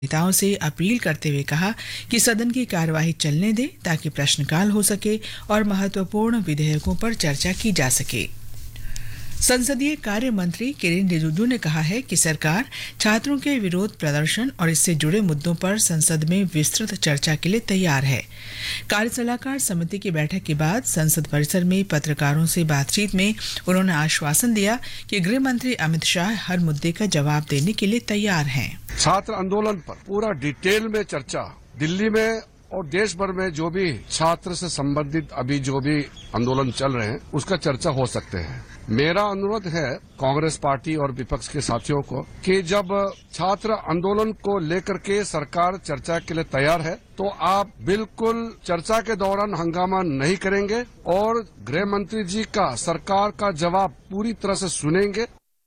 नेताओं से अपील करते हुए कहा कि सदन की कार्यवाही चलने दें ताकि प्रश्नकाल हो सके और महत्वपूर्ण विधेयकों पर चर्चा की जा सके। संसदीय कार्य मंत्री किरेन रिजिजू ने कहा है कि सरकार छात्रों के विरोध प्रदर्शन और इससे जुड़े मुद्दों पर संसद में विस्तृत चर्चा के लिए तैयार है। कार्य सलाहकार समिति की बैठक के बाद संसद परिसर में पत्रकारों से बातचीत में उन्होंने आश्वासन दिया कि गृह मंत्री अमित शाह हर मुद्दे का जवाब देने के लिए तैयार हैं। छात्र आंदोलन पर पूरा डिटेल में चर्चा दिल्ली में और देश भर में जो भी छात्र से संबंधित अभी जो भी आंदोलन चल रहे हैं उसका चर्चा हो सकते हैं। मेरा अनुरोध है कांग्रेस पार्टी और विपक्ष के साथियों को कि जब छात्र आंदोलन को लेकर के सरकार चर्चा के लिए तैयार है तो आप बिल्कुल चर्चा के दौरान हंगामा नहीं करेंगे और गृह मंत्री जी का सरकार का जवाब पूरी तरह से सुनेंगे।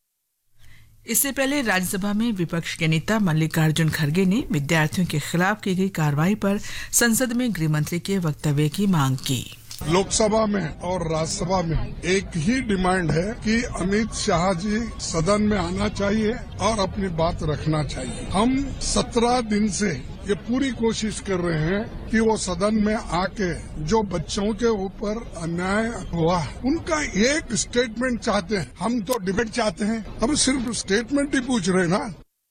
इससे पहले राज्यसभा में विपक्ष के नेता मल्लिकार्जुन खड़गे ने विद्यार्थियों के खिलाफ की गई कार्रवाई पर संसद में गृह मंत्री के वक्तव्य की मांग की। लोकसभा में और राज्यसभा में एक ही डिमांड है कि अमित शाह जी सदन में आना चाहिए और अपनी बात रखना चाहिए। हम 17 दिन से ये पूरी कोशिश कर रहे हैं कि वो सदन में आके जो बच्चों के ऊपर अन्याय हुआ उनका एक स्टेटमेंट चाहते हैं। हम तो डिबेट चाहते हैं, हम सिर्फ स्टेटमेंट ही पूछ रहे हैं ना।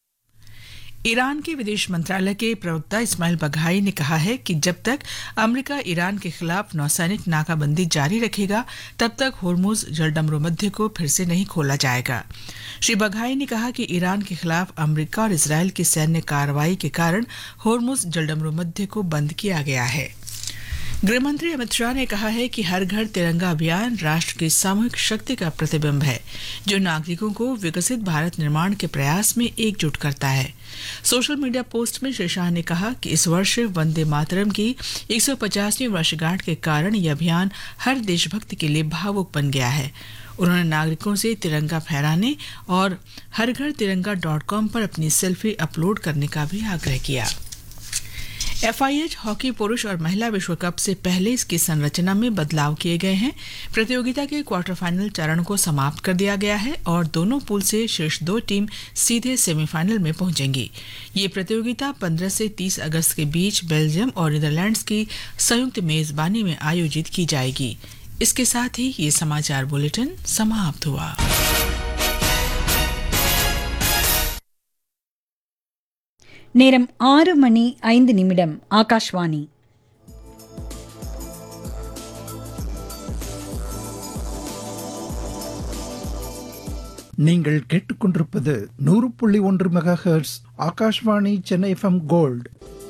ईरान के विदेश मंत्रालय के प्रवक्ता इस्माइल बघाई ने कहा है कि जब तक अमेरिका ईरान के खिलाफ नौसैनिक नाकाबंदी जारी रखेगा तब तक होर्मुज जलडमरू मध्य को फिर से नहीं खोला जाएगा। श्री बघाई ने कहा कि ईरान के खिलाफ अमेरिका और इजरायल की सैन्य कार्रवाई के कारण होर्मुज जलडमरू मध्य को बंद किया गया है। गृहमंत्री अमित शाह ने कहा है कि हर घर तिरंगा अभियान राष्ट्र की सामूहिक शक्ति का प्रतिबिंब है जो नागरिकों को विकसित भारत निर्माण के प्रयास में एकजुट करता है। सोशल मीडिया पोस्ट में श्री शाह ने कहा कि इस वर्ष वंदे मातरम की 150वीं वर्षगांठ के कारण यह अभियान हर देशभक्त के लिए भावुक बन गया है। उन्होंने नागरिकों से तिरंगा फहराने और हरघरतिरंगा.com पर अपनी सेल्फी अपलोड करने का भी आग्रह किया। FIH हॉकी पुरुष और महिला विश्व कप से पहले इसकी संरचना में बदलाव किए गए हैं। प्रतियोगिता के क्वार्टर फाइनल चरण को समाप्त कर दिया गया है और दोनों पूल से शीर्ष 2 टीम सीधे सेमीफाइनल में पहुंचेंगी। ये प्रतियोगिता 15 से 30 अगस्त के बीच बेल्जियम और नीदरलैंड्स की संयुक्त मेजबानी में आयोजित की जाएगी। इसके साथ ही ये समाचार बुलेटिन समाप्त हुआ। நேரம் 6:05 ஆகாஷ்வாணி. நீங்கள் கேட்டுக்கொண்டிருப்பது 100.1 megahertz Akashvani Chennai FM gold.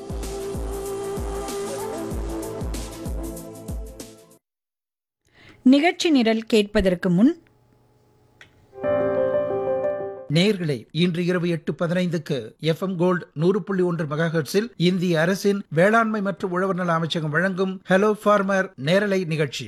நிகழ்ச்சி நிரல் கேட்பதற்கு முன் நேயர்களே, இன்று இரவு 8:15க்கு FM கோல்ட் 100.1 மெகாஹெர்ட்ஸில் இந்திய அரசின் வேளாண்மை மற்றும் உழவர் நல அமைச்சகம் வழங்கும் ஹலோ ஃபார்மர் நேரலை நிகழ்ச்சி.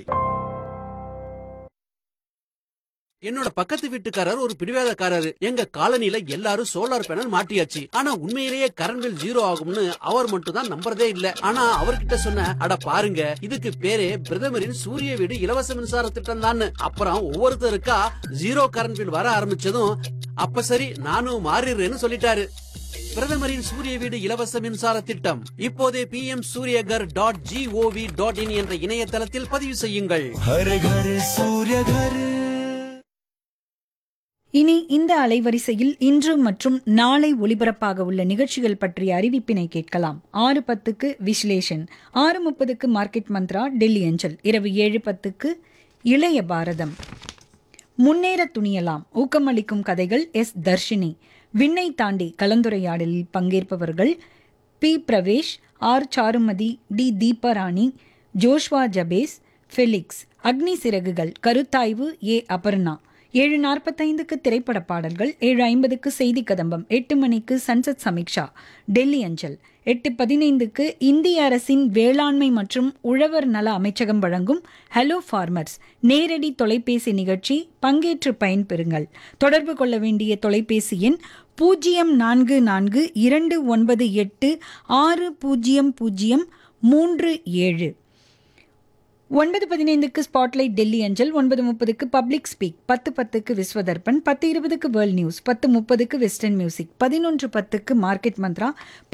என்னோட பக்கத்து வீட்டுக்காரர் ஒரு பிடிவாதக்காரரு. எங்க காலனில எல்லாரும் சோலார் பேனல் மாட்டியாச்சு. ஆனா உண்மையிலேயே கரண்ட் பில் 0 ஆகும்னு அவர் மட்டும் தான் நம்புறதே இல்ல. ஆனா அவர்கிட்ட சொன்ன, அட பாருங்க, இதுக்கு பேரே பிரதமரின் சூரிய வீடு இலவச மின்சார திட்டம் தான். அப்புறம் ஒவ்வொருத்தருக்கா 0 கரண்ட் பில் வர ஆரம்பிச்சதும் அப்ப சரி நானும் மாறிடுறேன்னு சொல்லிட்டாரு. பிரதமரின் சூரிய வீடு இலவச மின்சார திட்டம் இப்போதே pmsuryagar.gov.in என்ற இணையதளத்தில் பதிவு செய்யுங்கள். இனி இந்த அலைவரிசையில் இன்று மற்றும் நாளை ஒலிபரப்பாக உள்ள நிகழ்ச்சிகள் பற்றிய அறிவிப்பினை கேட்கலாம். 6:10க்கு விஸ்லேஷன், 6:30க்கு மார்க்கெட் மந்த்ரா டெல்லி அஞ்சல், இரவு 7:10க்கு இளைய பாரதம், முன்னேற துணியலாம் ஊக்கமளிக்கும் கதைகள் தர்ஷினி, விண்ணை தாண்டி கலந்துரையாடலில் பங்கேற்பவர்கள் B Pravesh, R Charumathi, D தீபராணி, Joshua Jabez, Felix, Agni Siragugal கருத்தாய்வு ஏ அபர்ணா. 7:45க்கு திரைப்பட பாடல்கள், 7:50க்கு செய்தி கதம்பம், 8 மணிக்கு சன்சத் சமீக்ஷா டெல்லி அஞ்சல், 8:15க்கு இந்திய அரசின் வேளாண்மை மற்றும் உழவர் நல அமைச்சகம் வழங்கும் ஹலோ ஃபார்மர்ஸ் நேரடி தொலைபேசி நிகழ்ச்சி. பங்கேற்று பயன்பெறுங்கள். தொடர்பு கொள்ள வேண்டிய தொலைபேசி எண் 0442986037. 9:15க்கு ஸ்பாட்லைட் டெல்லி அஞ்சல், 9:30க்கு public speak, 10:10க்கு Vishwa Darpan, 10:20க்கு world news, 10:30க்கு western music, 11:10க்கு market Mantra,